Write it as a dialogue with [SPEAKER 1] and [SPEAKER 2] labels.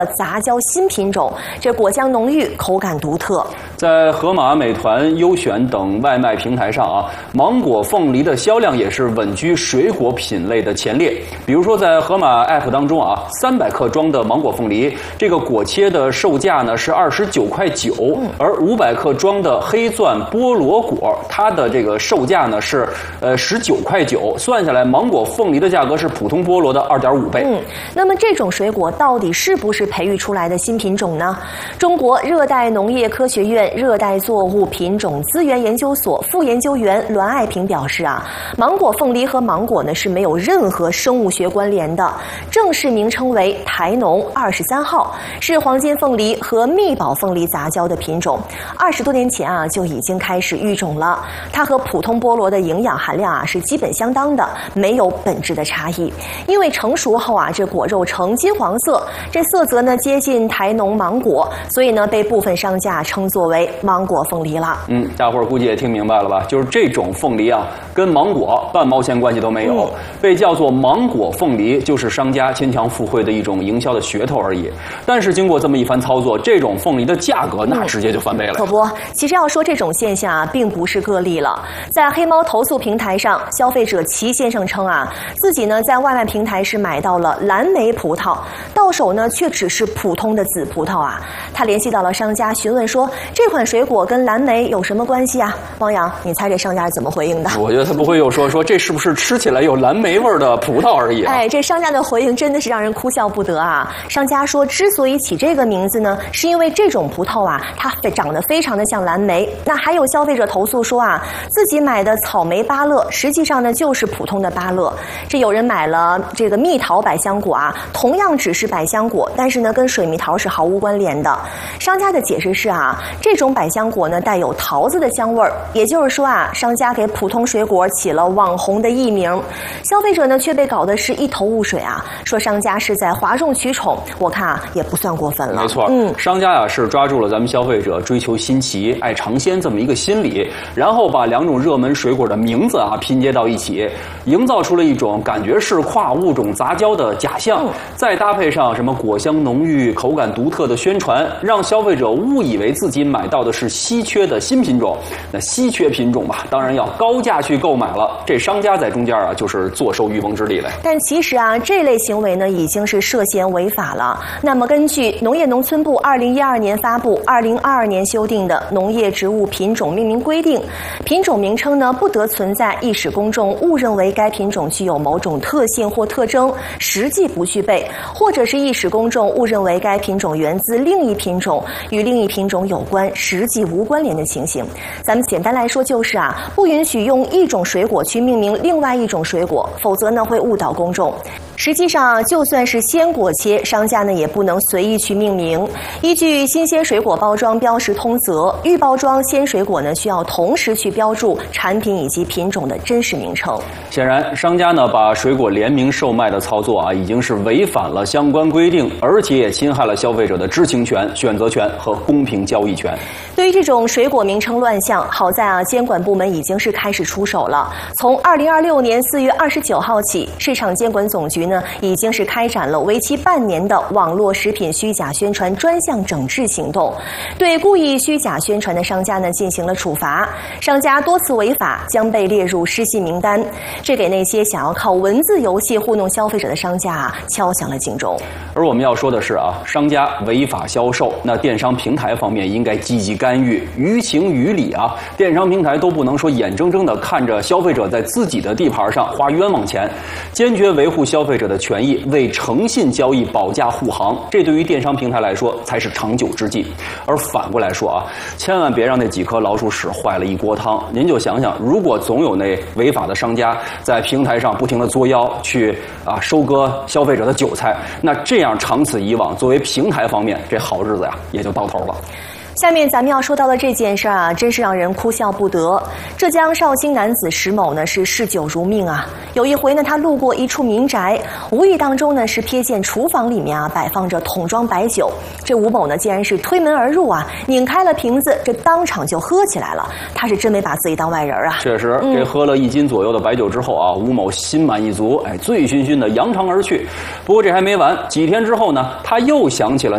[SPEAKER 1] 杂交新品种，这果香浓郁，口感独特。
[SPEAKER 2] 在盒马、美团、优选等外卖平台上啊，芒果凤梨的销量也是稳居水果品类的前列。比如说在盒马 App 当中啊，300克装的芒果凤梨，这个果切的售价呢是29.9块，而500克装的黑钻菠萝果，它的这个售价呢是19.9块，算下来芒果凤梨的价格是普通菠萝的2.5倍。
[SPEAKER 1] 那么这种水果到底是不是培育出来的新品种呢？中国热带农业科学院热带作物品种资源研究所副研究员栾爱平表示啊，芒果凤梨和芒果呢是没有任何生物学关联的，正式名称为台农23号，是黄金凤梨和蜜宝凤梨杂交的品种。20多年前啊就已经开始育种了，它和普通菠萝的营养含量啊是基本相当的，没有本质的差异。因为成熟后啊，这果肉呈金黄色，这色泽呢接近台农芒果，所以呢被部分商家称作为芒果凤梨了。
[SPEAKER 2] 大伙儿估计也听明白了吧？就是这种凤梨啊，跟芒果半毛钱关系都没有，被叫做芒果凤梨，就是商家牵强附会的一种营销的噱头而已。但是经过这么一番操作，这种凤梨的价格那直接就翻倍了。
[SPEAKER 1] 可不，其实要说这种现象啊，并不是个例了。在黑猫投诉平台上，消费者齐先生称啊，自己呢在外卖平台是买到了蓝莓葡萄，到手呢却只是普通的紫葡萄啊。他联系到了商家，询问说这款水果跟蓝莓有什么关系啊？汪洋，你猜这商家是怎么回应的？
[SPEAKER 2] 我觉得他不会又说这是不是吃起来有蓝莓味的葡萄而已啊？
[SPEAKER 1] 这商家的回应真的是让人哭笑不得啊！商家说，之所以起这个名字呢，是因为这种葡萄啊，它长得非常的像蓝莓。那还有消费者投诉说啊，自己买的草莓芭乐，实际上呢就是普通的芭乐。这有人买了这个蜜桃百香果啊，同样只是百香果，但是呢跟水蜜桃是毫无关联的。商家的解释是啊，这种百香果呢带有桃子的香味儿，也就是说啊，商家给普通水果起了网红的艺名，消费者呢却被搞得是一头雾水啊，说商家是在哗众取宠，我看啊也不算过分了。
[SPEAKER 2] 没错，商家啊是抓住了咱们消费者追求新奇、爱尝鲜这么一个心理，然后把2种热门水果的名字啊拼接到一起，营造出了一种感觉是跨物种杂交的假象，再搭配上什么果香浓郁、口感独特的宣传，让消费者误以为自己买到的是稀缺的新品种。那稀缺品种吧，当然要高价去购买了。这商家在中间啊，就是坐收渔翁之利了。
[SPEAKER 1] 但其实啊，这类行为呢，已经是涉嫌违法了。那么，根据农业农村部2012年发布、2022年修订的《农业植物品种命名规定》，品种名称呢，不得存在易使公众误认为该品种具有某种特性或特征，实际不具备，或者是易使公众误认为该品种源自另一品种，与另一品种有关，实际无关联的情形。咱们简单来说就是啊，不允许用一种水果去命名另外一种水果，否则呢会误导公众。实际上，就算是鲜果切，商家呢也不能随意去命名。依据新鲜水果包装标识通则，预包装鲜水果呢需要同时去标注产品以及品种的真实名称。
[SPEAKER 2] 显然，商家呢把水果联名售卖的操作啊，已经是违反了相关规定，而且也侵害了消费者的知情权、选择权和公平交易权。
[SPEAKER 1] 对于这种水果名称乱象，好在啊，监管部门已经是开始出手了。从2026年4月29号起，市场监管总局呢已经是开展了为期半年的网络食品虚假宣传专项整治行动，对故意虚假宣传的商家呢进行了处罚，商家多次违法将被列入失信名单。这给那些想要靠文字游戏糊弄消费者的商家啊敲响了警钟。
[SPEAKER 2] 而我们要说的是啊，商家违法销售，那电商平台方面应该积极干预，于情于理啊，电商平台都不能说眼睁睁地看着消费者在自己的地盘上花冤枉钱，坚决维护消费者的权益，为诚信交易保驾护航，这对于电商平台来说才是长久之计。而反过来说啊，千万别让那几颗老鼠屎坏了一锅汤。您就想想，如果总有那违法的商家在平台上不停地作妖，去收割消费者的韭菜，那这样长此以往，作为平台方面，这好日子呀也就到头了。
[SPEAKER 1] 下面咱们要说到的这件事啊，真是让人哭笑不得。浙江绍兴男子石某呢是嗜酒如命啊。有一回呢，他路过一处民宅，无意当中呢是瞥见厨房里面啊摆放着桶装白酒。这吴某呢竟然是推门而入啊，拧开了瓶子，这当场就喝起来了。他是真没把自己当外人啊。
[SPEAKER 2] 确实，这喝了1斤左右的白酒之后啊，吴某心满意足，醉醺醺的扬长而去。不过这还没完，几天之后呢，他又想起了